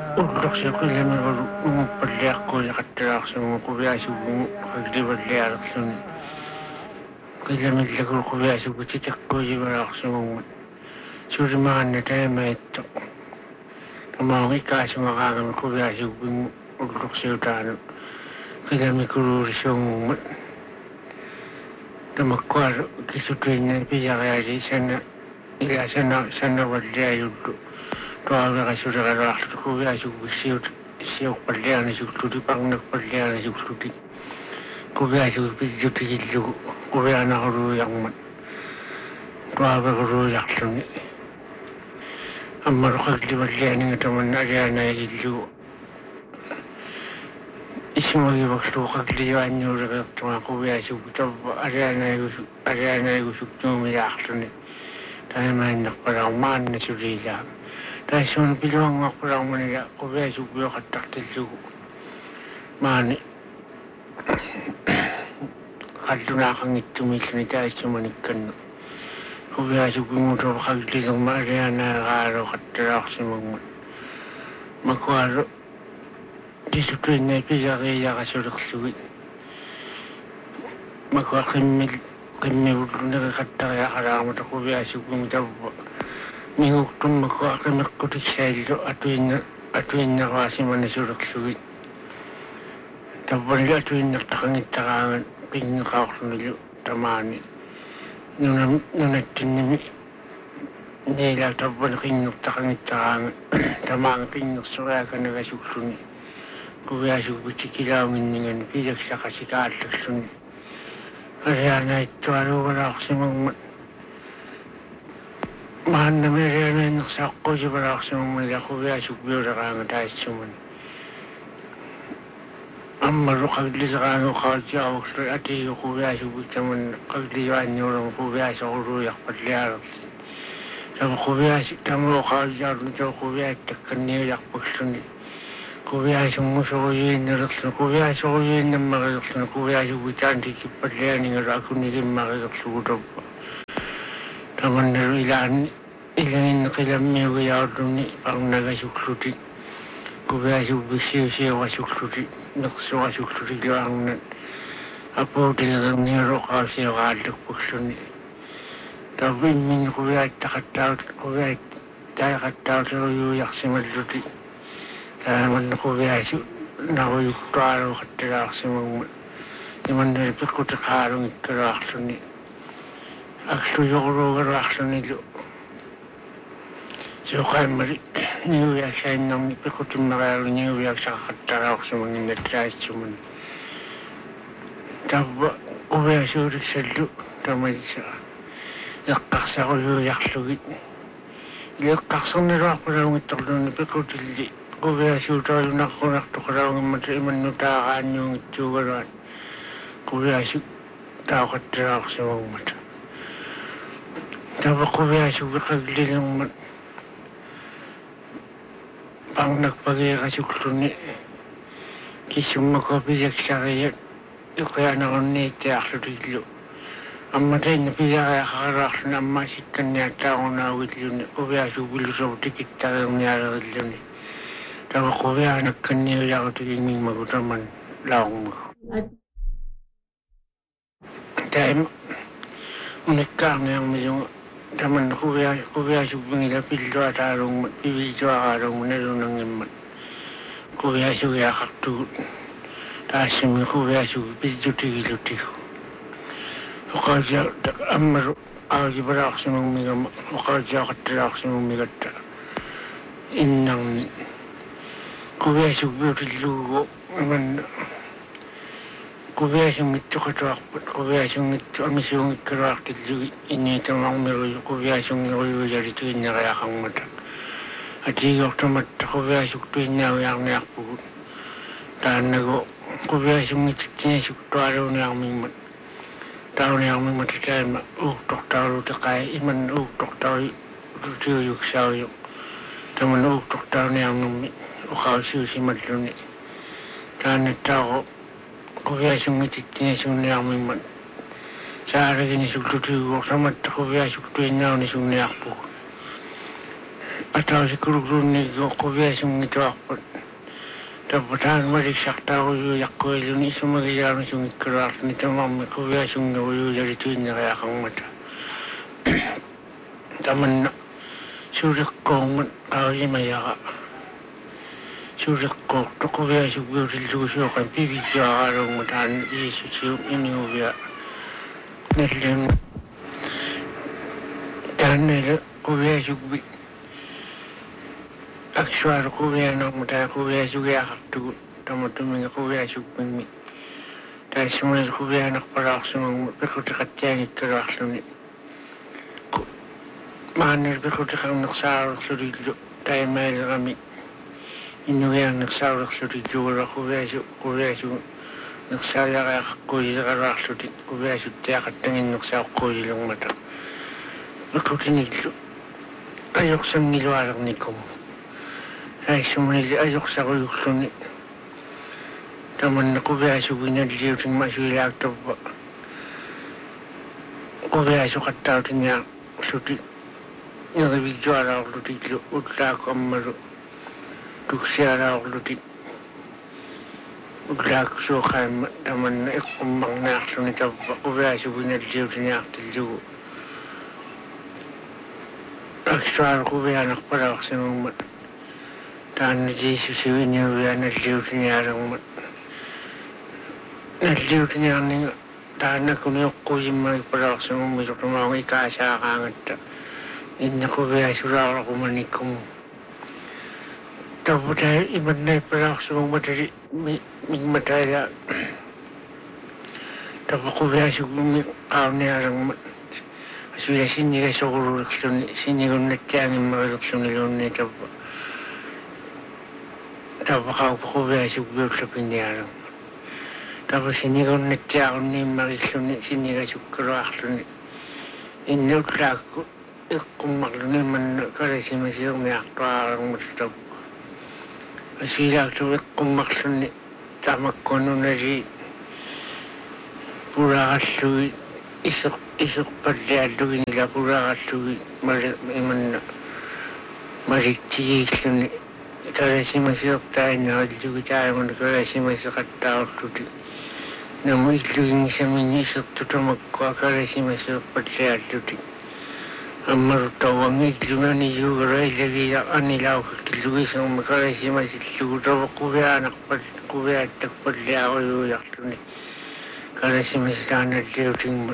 Ullorsi qillamigulu unguppalliaqqui qattalaarsimu quviasugu qaqlivallialerluni qillamillakulu quviasugu titiqquujivalaarsimu sulimaanna taamaitto tamaun ikkaasumaqaagami quviasugu ullorsiutaanu qillamikuluurisuungu tamakkualu kisutuinna piyariali sannavalliajullu tuavera sudaralartu quviasugu siuqqalliaani sukluti parnakpalliaani sukluti quviasugu pijjutikillugu quvianaquluuyarmat tuavequluuyarluni ammalu qaqlivallianinga tamanna alianaagillugu ismagivaqlu qaqliuannuuleqertuga quviasugu tavva alianaagu suknuumilaarluni taamaannaqpalaarmaanna suliilaa taissuun piluangaqqulaarmaniga quviasugu yoqattartillugu maani qallunaaqangittumilluni taissumanikkannu quviasugu muutol qaqlilerma alianaaqaalu qattalaarsimagmat makualu kisutuinna piyariiyaqasulerlugi makua qimmivullunaga qattariaqalaarmata quviasugu tavva minguktummakua qimeqqutiksaallu atuinneruasimana sulerlugi tavvalli atuinnertaqangittaqaagan qinneqaorlunillu tamaani nunattinnimi niila tavvali qinnertaqangittaqaagan tamaanga qinnersuriakanagasulluni quviasugu tikilaunginningani pilaksaqasikaallerluni alianaittualuugalaarsimagmat maannami alianainnersaaqquusivalaarsimagmaniga quviasugu biuleraanga taissumani ammalu qaqliseraangu qaatiaruqlu atiigu quviasugu tamanna qaqliuannuulama quviasoquluuyarpallialerti tama quviasi tamu qaatiarlu taw quviaittakkanniujarpaksluni quviasungu soruyiinnerluni quviasoruyiinnammaqilerluni quviasugu taantikippallianingalu akunikimmaqilерlugu toppa tamannalu ilanginni qilammiugiyaarluni parnagasukluti quviasugu pissiusiuqasukluti neqsuqasukluti luarnat apuutileqerniulu qaasiuqaallakpaksluni tavva imminni quviaittaqattaarutirujuuyarsimalluti taamanna quviasu naruyuktualu qattalaarsimagmat imannali piqqutiqaalungikkaluarluni aksluyoquluugaluarlunilu suuqaammali niuviaksainnarni piqqutimmaqialu niuviaksaqattalaarsimaginnattaissumani tavva quviasuuliksallu tamalisa eqqarsaquyuuyarlugi ileqqarserniluarpalaungittorluni piqqutilli quviasuutaajunaqqunertuqalaungimmata imannutaaqaanniungitsuugaluat quviasu tauqattalaarsimagmata tavva quviasugi qaqlilermat parnakpagiiqasulluni kissummakua pilaksariat iqianarunniittiarlutillu амматайна пиариақарарлуна аммаасикканниаттаагунаагиллуни quviasugu pillusoru tikittareernialerilluni tava quvianakkanniujarutigimmingmagu taman laormagu taima unikkaarniarmisunga tamanna quviasugungila pilluataalungmat piviisuaqaalungma nalunangimmat quviasugiaqartugut taassimi quviasugu pillutigilutigu وقاجا أمر آجي براقسمو ميغم وقاجا قتلاقسمو ميغتا إنني قبياسو بيوتلوغو من قبياسو نتوقتواقبت قبياسو نتوامسو نتكراقتلوغي إني تمامرو قبياسو نغيو جاريتو إني غياقمتا أتيغو اقتمت قبياسو كتو إناو يغنياقبو تانغو قبياسو نتتنسو كتوارو نيغميمت tahun yang mematikan doktor terkait iman doktor itu yuk sahaja teman doktor yang kau sih madluni karena tahu kau biasa ngitipnya sebenarnya memang saya ini sudah tu sama tahu biasa tu ini aku atau si kuruguni ko kubiasong ito ako. Taputan mari sakta ko yu yakko iluni sumagayano sung ikarat nito mami kubiasong yu dari tuin na kaya kang mata. Taman na surik kong kawali mayaka. Surik ko to kubiasong yu riluso kan pibigyo akarong matan iso siyo iniubya. Nalang tanay kubiasong yu aksuar kubiasong mata kubiasong yakaktu tamatuming kubiasong pingmi. Dahil sumunod kubiasong parak sumang pikutikatiyang ikarakluni. Mahanar pikutikang naksarok surilo tayo mayroon kami. Inuyang naksarok surilo wala kubiasong naksaya kaya kakuyi sa karakluni. Kubiasong tiyak at tangin naksarok kuyi lang mata. Pikutiniglo. Ayok sa nilwarang ni ko. Ay sumunod ayok sa kuyukluni. Taman na kubiasong winadliw ting masuilag to pa. Kubiasong kataw tinya suti. Nakabigyo araw luti utla ko amaro. Tuksi araw luti. Utla ko so kaya taman na ikumbang nakso ni tapa. Kubiasong winadliw tinya aktilyo. Aksuar kubiasong nakparak sa mga mat. Taan na Jesus siwin niya winadliw tinya arang mat. Nadliw tinya nga. Taan na kuniyok ko yung mga parak sa mga mat. Mga ikasa kangat ta. Inna ko biya surara ko manikom. Tapos tayo iman na iparak sa mga matari, may mataya. Tapos ko biya sa mga kaw niya arang mat. Asuya siniga sa kuro laksyon, siniga na tiyangin mga laksyon nilon niya tapos. Tapos ko biya sa mga lapin niya arang. Tapos siniga na tiyangin niya mga laksyon, siniga sa kuro laksyon niya. Inna ko kung maklunin kada si masih may aktuarang masutap. Masila ito kung makluni tamak kono na di pura kasuwi isok padliado nila pura kasuwi man marikti ikluni kada si masih tayo na kadlugi tayo man kada si masih katao tuti na mo iklugi sa minyo isok tutamag ko kada si masih padliado tuti. Amar tawang ikluga ni juga lagi anilaw kilugi sa makara si masitlu tawa kuya anak kuya takpat liaw yak tuni kara si masitana liaw ting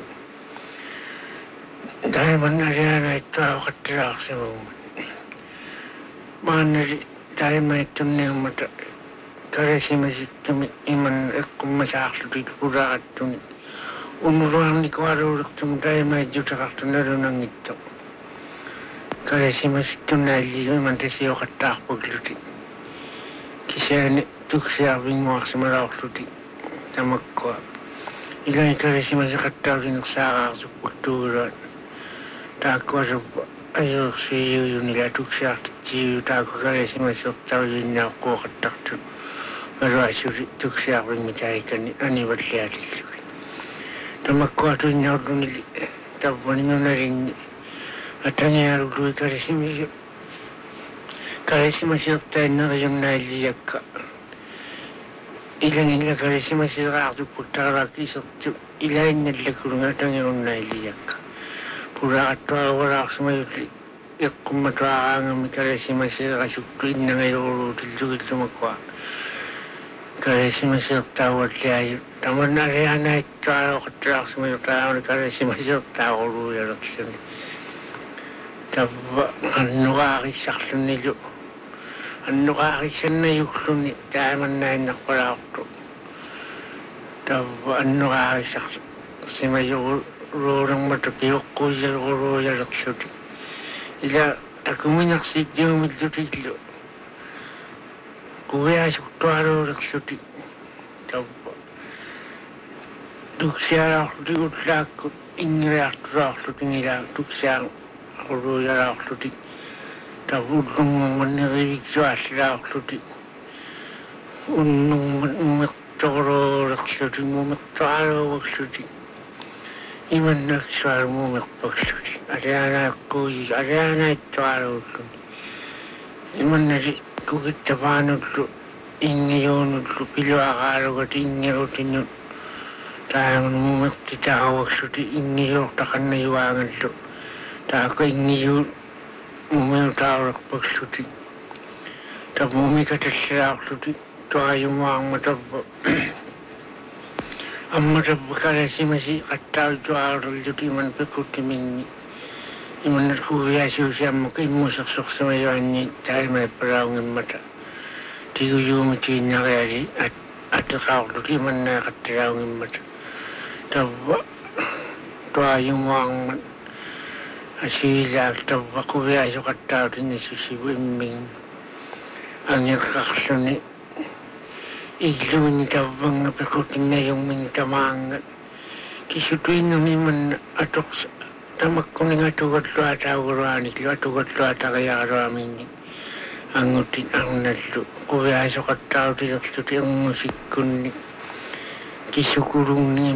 dahil man na ito ako katrak sa mga man dahil man ito niya mata kara si masitlu iman kung masaklo dito pura at tuni unuruan ni ko araw tum dahil man ito takak tunaro ng ito. Kada si masito na liyo mante siyo katakpag luti. Kisya ni tuksya abing mga sumarawak luti. Tamag ko. Ilan kada si masakataw rin nagsaka sa pagturan. Tako sa ayok siyo yun nila tuksya siyo tako kada si masakataw yun na ako katakto. Pero aso tuksya abing mitay ka ni anibat liya dito. Tamag ko ato niya ako nili. Tapos ninyo na rin at ang iarugluwi kada si masyak tayo na kayong nailiyak ka. Ilang ila kada si masyak ako putarak isok ilayin nalakulong at ang iyong nailiyak ka. Pura at wala sa mayutli. Kung matuwa ka nga kada si masyak kasuktuin na ngayon tulugit lumakwa. Kada si masyak tawat liayo. Taman na riyan na ito araw katrak sa mayutli kada si masyak tawat luya laksyon. Tapos ano kakisaklo nilo. Ano kakisaklo na yuklo ni taman na inakpala ko. Tapos ano kakisaklo. Kasi may rurang matapiyok ko sa ruya laksyo. Ila takuminak si Diyo medyo tiglo. Kuya sa kutuaro laksyo. Tapos duksya ako di utlak ko. Ingreak ako tingila duksya ako ya ako di tapos nung manirigig sa asla ako di nung umiktoro ako di umiktoro ako di iman nagswar mo umikpag ako di ariana ito ako di Imanari kukittapaanullu ingiyoonullu piluaqaalugat ingirutinut taaman mumiqtitaawaksuti ingiyoortaqannayuaangallu taaka ingiyuut mumiutaaraqpaksuti tab mumikatallaaqsuti tuayumaaqma tabba amma tabba kalasimasi qattaautuaarulluti iman pekuttiminni iman kuviasiusiammuka immusaqsoqsamayoanni taimai paraungimmata tiguyuumitiinnaqiali attiqaarluti imannaa qattiraungimmata tabba tuayumaaqman asiilaak tabba kuviasuqattaautinnasusivu imming angirqarluni illuuni tabbanga pekutinnayungming tamaangat kisutuinnami imanna atoqsa tamakkuninga tugatluataauguruaaniklu atugatluataqayaqaruaminni angutin arnallu kuviasuqattautilerluti angusikkunni kisukurungi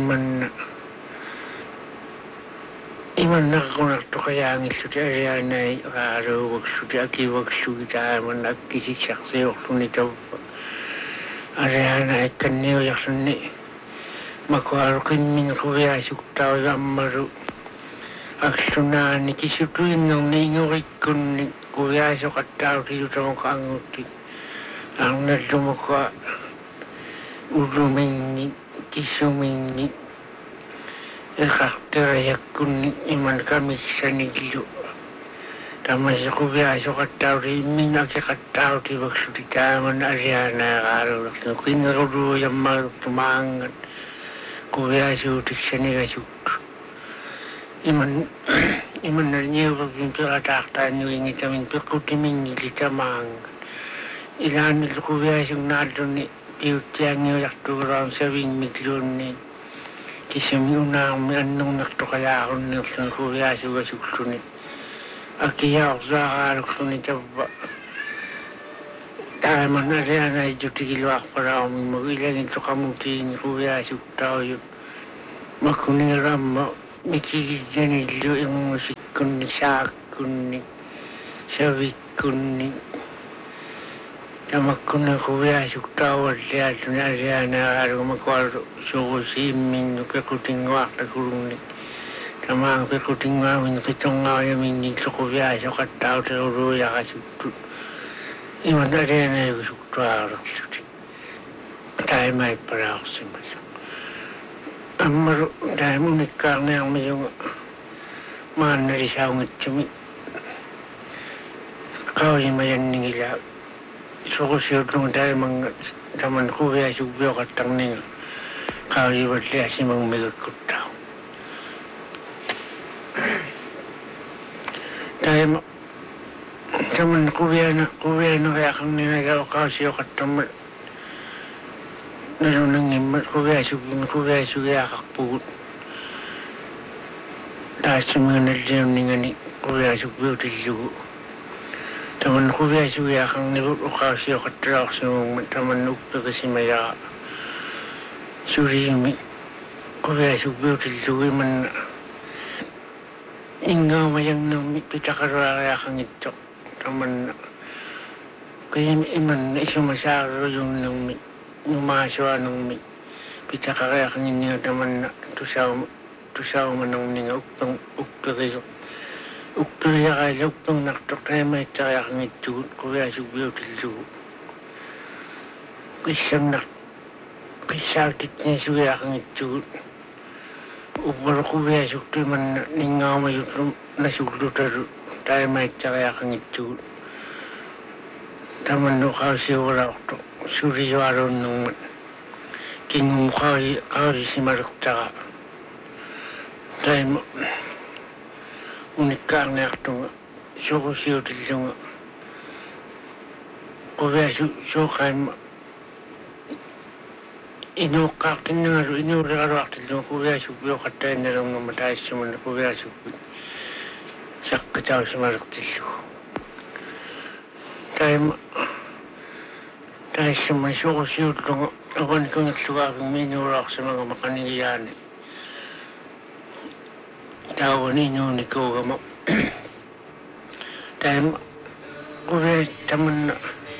imannaqaqunartuqayaangilluti arianai qaaruuvaksuti akivakslugi taaman akkisiksaqsiorluni tabba arianai kanniuyarlunni makuaruqimmin kuviasuktaaju ammaru aksunaani kisutuinnerni ingurikkunni kuviasuqattautiutamaku angutti arnallumukua uluminni kisuminni iqartirajakkunni iman kamiksanillu tamasi kuviasuqattauti immin akiqattautivaksuti taaman arianaaqaaruulerlu qinneruluuyammaartumaangat kuviasuutiksanigasuktu iman piqataaqtaannuingitamin piqutiminngili tamaangat ilaanillu kuviasugnaallunni piuttiangiujartuguruam savingmikluunni kisumi unaarmi annernartuqayaaqunniorluni kuviasugasukluni akiyaorsaaqaalukluni tabba taaman arianaijutigiluarpalaarmimmagu ilangilluqamutiini kuviasuktaujut makkuningeramma mikigillanillu immusikkunni saakkunni savikkunni tamakkunni kuviasuktauvalliaalluni arianaaqaalugu makualu suqusiimminnu pekutinguartakulunni tamaanga pekutinguamin qitongauyaminnillu kuviasuqattautiruluuyaqasuktut iman arianaigusuktuaalerluti taimaipparaaorsimasu ammaru taimunikkaarniarmiyunga maannalisaungitsumi qausimayanningilaa suqusiutlunga taimanga taman kuviasukbioqattarninga qausivalliasimangmigakkuttaa taima taman kuvianaqaqarninagao qausioqattarma nalunangimmat kuviasugiaqarpugut taassumiganalliunningani kuviasukbiutillugu taman kuviasugiaqarnivut uqausioqattaraorsimungma taman uppeqisimayaa suriimi kuviasukbiutillugu imanna ingaumayangnermi pitaqaruariaqangittoq tamanna qiimi imanna isumasaareruyunnermi numaasuanermi pitaqariaqanginniga tamanna tusaumanerninga uppeqisoq uppeqiyaqaila uppengnartoq taimaittariaqangittugut kuviasukbiutillugu qissautitniasugiaqangittugut uppalu kuviasuktu imanna ningaumayutlu nasullutalu taimaittariaqangittugut tamannu qausiuvalaortoq suriyualunnermat kingum qausisimalertaqa taima unikkaarniartunga suqusiutillunga kuviasu suuqaimma inuuqqaartinnagalu inuuligaluartillunga kuviasukbioqattainnalerngama taissumanna kuviasukpi saqqitausimalertillugu taima taissuman suqusiutlunga aqanikangerlugaapimmi inuulaorsimanga maqanigiyaani taawani inuunikugama taima kuwe taman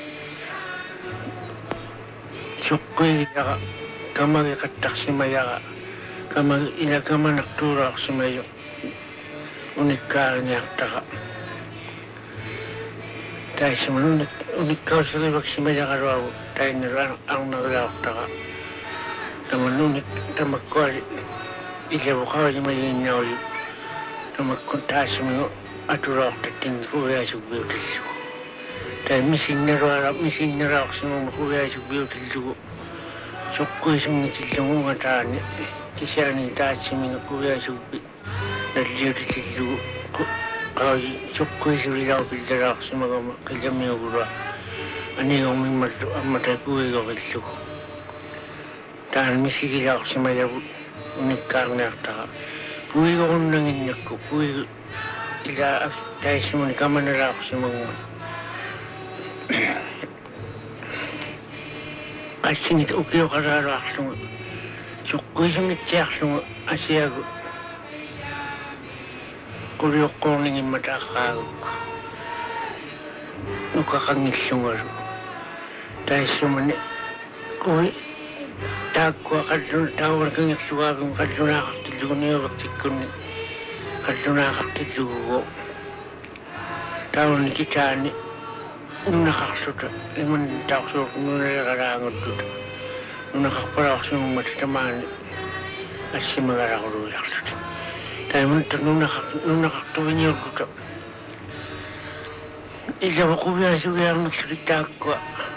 sukui ya kamari kataksimaya kamari ila kamanak turak simayo unikar niya taka tayo siman unikar sa ribak simaya karaw tayo nila ang naglaok taka taman unik tamakwari ila bukaw si mayin niya ulit tamakkunta simayo aturak tatin kuwe subiyo tilo tayo mising naraw si mga kuwe subiyo tilo sukui sumi tilungu matani kisani tachi minga kuya subi naliyo tilu kawi sukui suri lau pildarak simaga kajami ogura ani yomi matu amata kuya gawillu tan misigi lau simaya unikar nakta kuya gawun nangin yakku kuya ila tayo simuni kamana lau simaga Asing itu ukiyo kararo aksunga. Sukui sungit aksunga asiago. Kuriyo koningin matakagok. Nukakangilsunga ro. Dahil sumani, kui tagwa kadun tawar kang iksuwagong kadunakaktilugo niyo baktikuni. Kadunakaktilugo. Tawar ni kitani. Nakakasuta, iman takso nuna nakarangot tuta. Nuna kakaparaw sa mga matatamani at si magarakuluyak tuta. Tayo man ito nuna kakatuwin niyo tuta. Ila makubiya sugayang nagsalita ko.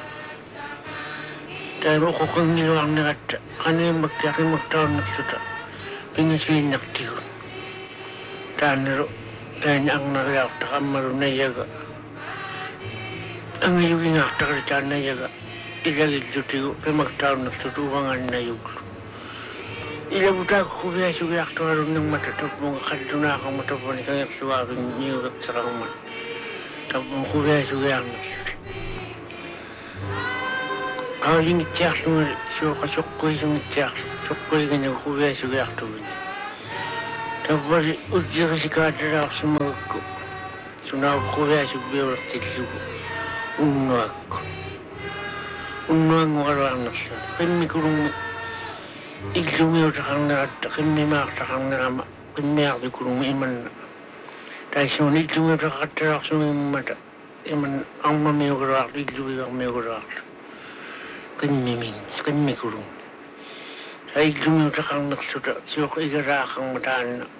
Tayo makukang nilawang nakata. Kano magkaking magtawang nagsuta. Pinasuyin naktihon. Tayo ang naglaok takamaro na yaga. Ang iyong aktakaritan na yaga, ilagid dutigo, kay magtawag nagtutuwangan na yuglo. Ilabuta ko kubiya sugi aktakarong ng matatap mga kadunakang matapon ikang yaksuwagin niyugak sa kangman. Tapos kubiya sugi ang nagsuti. Kawaling itiyak sumari, kasukkoy sumitiyak, sukkoy ganyan kubiya sugi aktakarong. Tapos ujir si kadara sa mga ko. Sunawag kubiya sugi biyak titlugo. Unnuang warang nasa. Kami kurung iglumiyo takang narata, kami maktakang narama, kami akdi kurung iman na. Dahil sa mga iglumiyo takatarak sa mga mata, iman ang mamiyo karak, iglumiyo ang miyo karak. Kami kurung. Sa iglumiyo takang naksuta, siyo ko igarakang mataan na.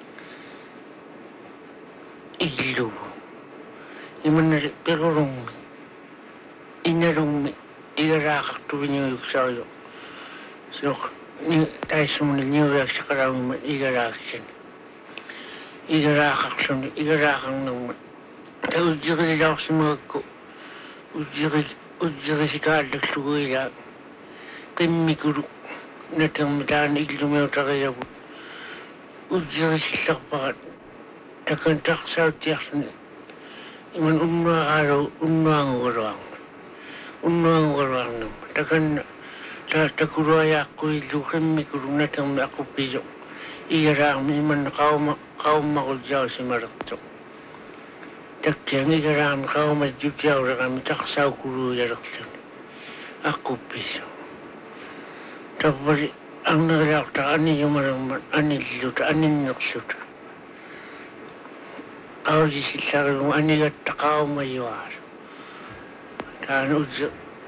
Iglumiyo. Iman na perurung inarong igarakak tuwin yung yuksayo. So, tayo sumunod niyo sa karawin igarakak siya. Igarakak siya, igarakang naman. Tayo ujira ako sa mga ko. Ujira si Kardak sugoy lang. Kami kuro natang mataan iglumayo takaya po. Ujira si Takpakat. Takantak sa utiyak siya. Iman araw, ang warang. Ang warang naman. Takan takuraya ko ilukan mi kurung natang ako piso. Igarang iman kaumakuljaw si Marakto. Takyang igarang kaumadjutyaw na kami taksaw kuruya raksan. Ako piso. Tapos ang nagalakta, ani yung maramman, ani luta, ani naksuta. Ako di sila kung ani gatakaw mayuar. Tano udzo,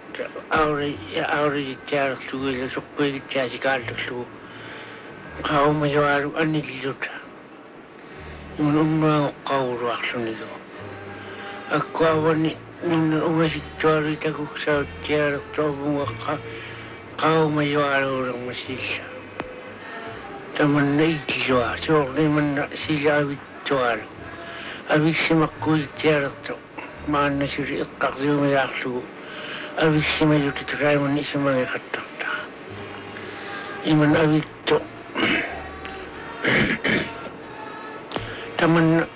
aure jitarak tuwila, sukwe jitasi kaltak tuwo. Kaw mayuar, ani luta. Yung umang kauro akso nito. Ako awan ni, nung umasitwari tako sa jitarak tuwo, kaw mayuar orang masila. Taman na ikilwa, so naman na sila awit tuwaro. Abik si makuy jitarak tuwo. Maan na siri kakziyo may akso. Abik si mayo tituray man isa mga katakta. Iman abik to. Taman na.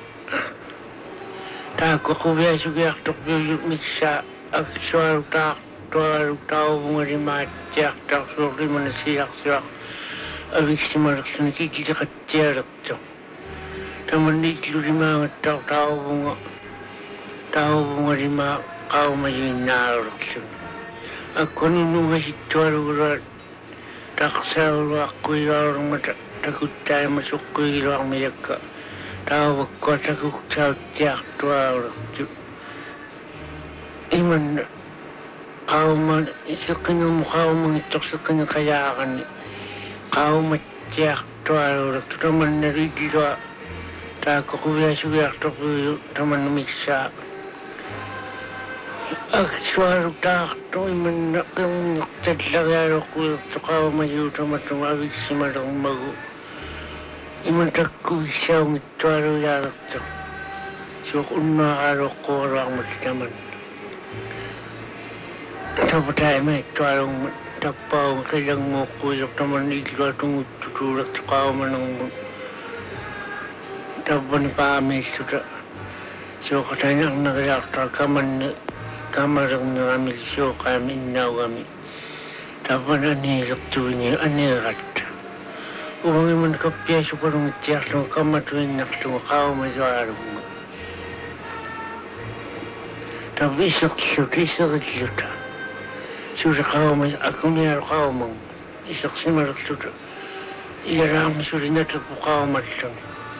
Tako kubiya sugi aktok biyo miksa. Aksuaro tao mga rimat. Tiyak tak suri man na siyak siyak. Abik si marakso nakikita ka tiyarak to. Taman na ikilo rimang tao mga. tao bunga lima kau mayin naroksun. Ako nununga si tuwarurat taksa ulo ako yung mata takut tayo masukko ilo ang mayaka. Tao ako takut sa tiyak tuwarurat. Iman kau man isa kanyang mukha mangitok sa kanyang kayakan. Kau matiyak tuwarurat. Taman naridilo tako kubiya tapuyo taman numiksa. Suara takto iman nakang tadlagaro ko kau mayuta matumawig si marang magu. Iman takku siya ang ituaro yarak to. So kung nakaro ko orang matitaman. Tapos tayo may ituarong tapaw kailang mo kuyok naman iglo itong tuturak sa kau manang tapos ni Paamis sudah. So katanya ang nagreaktor kamarang namin siyo kami inaw kami. Tapos anilok tuwin niyo, anirat. Upang iman kapya siya parang itiyak ng kamatuwin na sumakaw masyarong mo. Tapos isak siya. Sudah kaw ako niya kaw mong. Isak siya marak sudah. Iarang siya rin natin po kaw matang.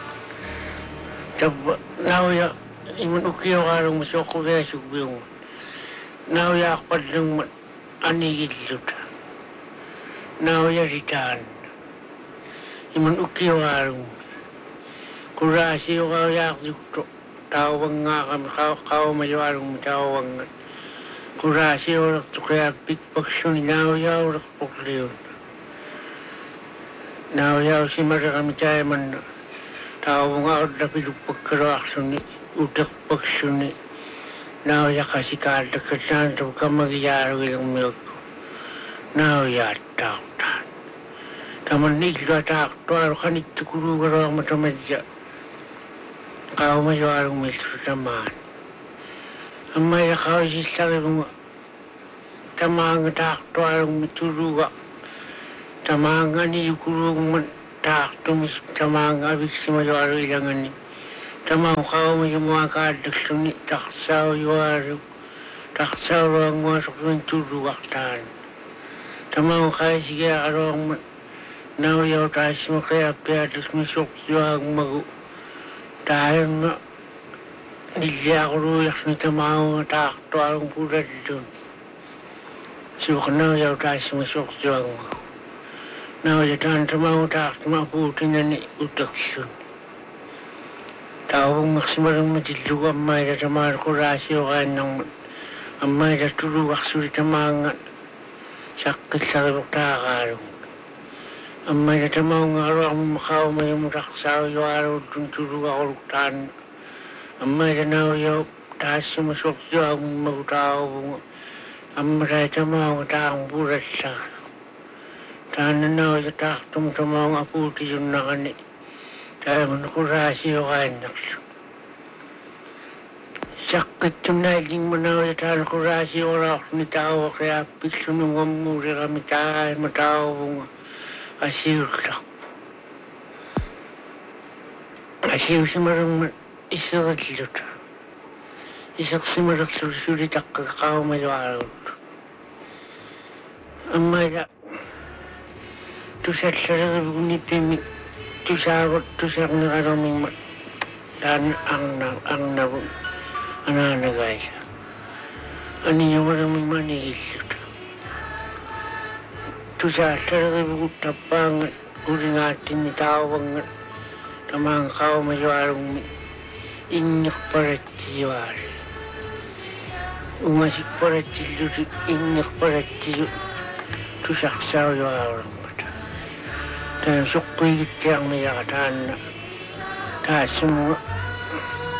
Tapos nawaya, iman ukiyo karong masyoko kaya sugbiyong. Nawaya akpad ng anigid luta. Nawaya ritaan. Iman ukiyo karong. Kurasi yung kawayak dukto. Tawang nga kami, kawa mayawarong tawang nga. Kurasi yung rakto kaya pikpaksyon. Nawaya yung rakpokliyon. Nawaya yung simara kami tayo man. Tawang nga ako na pilupagkaraksyon ni. Utak paksyon ni. Nawaya kasi kadagatan ito ka magyaro ilang milk ko. Nawaya taktan. Taman niglo takto aro kanit tukulugar ako matamadya. Kau masyarong milk taman. Ang maya kau sisari mo tamang takto arong mituluga. Tamang ani yukulung man takto mis tamang abik si masyaro ilangan ni. Tamang kau mga kadagsan ni taksaw yuwaro. Taksaw ang masok ng tulugak taan. Tamang kaya sige arong nawayaw tayo si makaya piatas misok yuwag magu. Dahil na nilya ako ruyak ni tamang takto arong pulad doon. Suka nawayaw tayo si masok yuwag magu. Nawayaw tayo tamang takto maputi na ni utaksyon. Tawang maksimarang matiluga may tatamar ko rasyo kain ng amay tatulugak sulit tamangan sakit sa takarakarong. Amay tatamang araw ang makaw may muraksaw yung araw dun tulugak ko luktan. Amay tanaw yung taas sumasok yung ang magutaw bunga. Amay tatamang taang burat sa. Tanan na yung taktong tamang aputi yung nakani. Kaya man ko rasyo kain nakso. Sakit yung naging manaw sa tahan ko rasyo orak ni tao kaya pikso nung amuri kami tayo matao bunga. Asiw lang. Asiw si marang isakat luta. Isak si marang sulit ang kakao malawaraw. Ang maya, tusat sa ragab ni Pimik. Tusarot na karaming dan ang nabong ananagay siya. Ani yung maraming manigil. Tusat sa ragab tapangan uling atin ni tawang tamang kao masyarong inyak parat siwari. Umasik parat silo inyak parat silo tusaksaw yung arang. Dan sukuy kitang may yakatan na taas mo